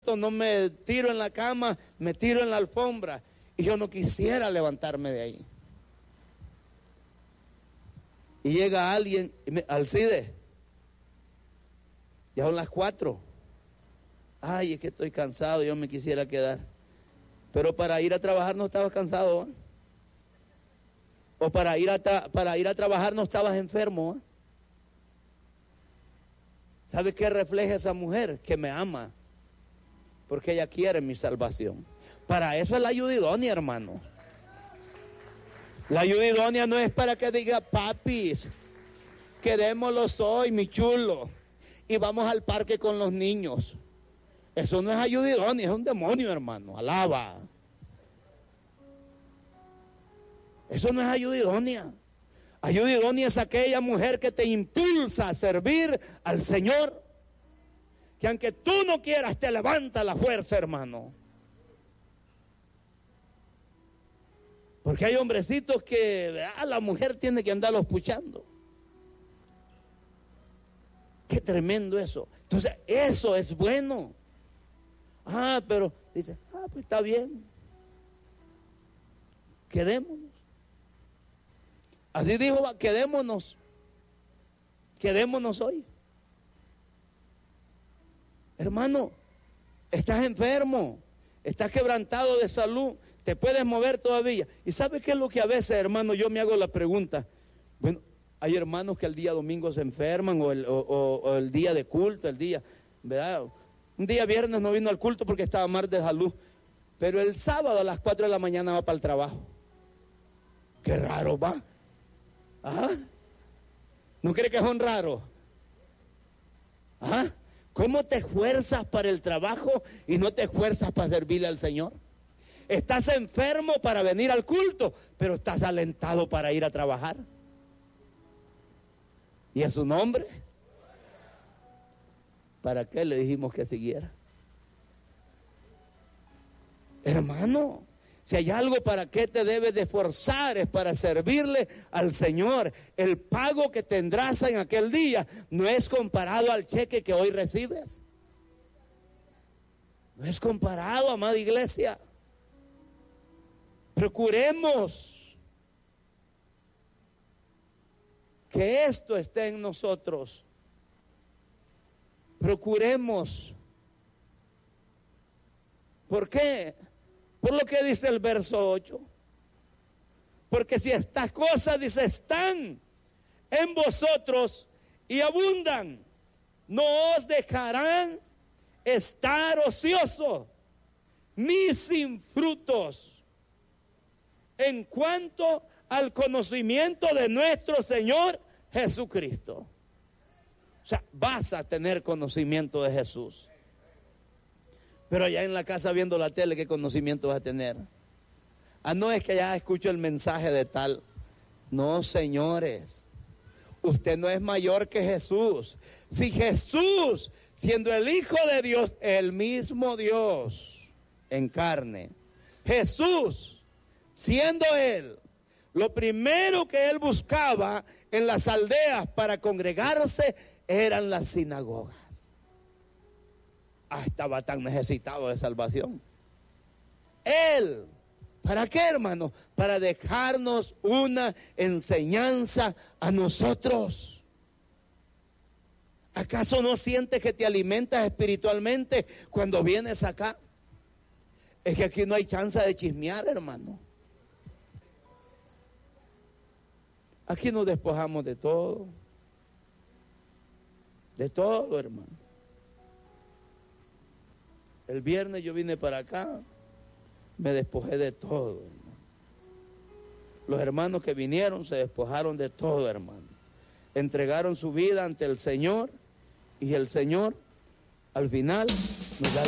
acuesto, no me tiro en la cama, me tiro en la alfombra. Y yo no quisiera levantarme de ahí. Y llega alguien, Alcide, ya son las 4. Ay, es que estoy cansado, yo me quisiera quedar. Pero para ir a trabajar no estabas cansado, ¿eh? O para ir a trabajar no estabas enfermo, ¿eh? ¿Sabe qué refleja esa mujer? Que me ama, porque ella quiere mi salvación. Para eso es la ayuda idónea, hermano. La ayuda idónea no es para que diga, papis, quedémoslos hoy, mi chulo, y vamos al parque con los niños. Eso no es ayuda idónea, es un demonio, hermano. Alaba. Eso no es ayuda idónea. Ayuda idónea es aquella mujer que te impulsa a servir al Señor, que aunque tú no quieras te levanta la fuerza, hermano. Porque hay hombrecitos que la mujer tiene que andarlos puchando. Qué tremendo eso. Entonces eso es bueno. Pero dice, pues está bien, quedémonos. Así dijo, quedémonos hoy. Hermano, estás enfermo, estás quebrantado de salud, te puedes mover todavía. ¿Y sabes qué es lo que a veces, hermano, yo me hago la pregunta? Bueno, hay hermanos que el día domingo se enferman, o el día de culto, el día, ¿verdad? Un día viernes no vino al culto porque estaba mal de salud, pero el sábado a las 4 de la mañana va para el trabajo. Qué raro va. ¿No cree que son raros? ¿Cómo te esfuerzas para el trabajo y no te esfuerzas para servirle al Señor? Estás enfermo para venir al culto, pero estás alentado para ir a trabajar. ¿Y a su nombre? ¿Para qué le dijimos que siguiera? Hermano, si hay algo para qué te debes de esforzar es para servirle al Señor. El pago que tendrás en aquel día no es comparado al cheque que hoy recibes. No es comparado, amada iglesia. Procuremos que esto esté en nosotros. Procuremos. ¿Por qué? Por lo que dice el verso 8. Porque si estas cosas, dice, están en vosotros y abundan, no os dejarán estar ociosos ni sin frutos en cuanto al conocimiento de nuestro Señor Jesucristo. O sea, vas a tener conocimiento de Jesús. Pero allá en la casa viendo la tele, ¿qué conocimiento vas a tener? No es que ya escucho el mensaje de tal. No, señores, usted no es mayor que Jesús. Si Jesús, siendo el Hijo de Dios, el mismo Dios en carne, Jesús, siendo Él, lo primero que Él buscaba en las aldeas para congregarse eran las sinagogas. Estaba tan necesitado de salvación. Él, ¿para qué, hermano? Para dejarnos una enseñanza a nosotros. ¿Acaso no sientes que te alimentas espiritualmente cuando vienes acá? Es que aquí no hay chance de chismear, hermano. Aquí nos despojamos de todo. De todo, hermano. El viernes yo vine para acá, me despojé de todo, hermano. Los hermanos que vinieron se despojaron de todo, hermano. Entregaron su vida ante el Señor y el Señor al final nos da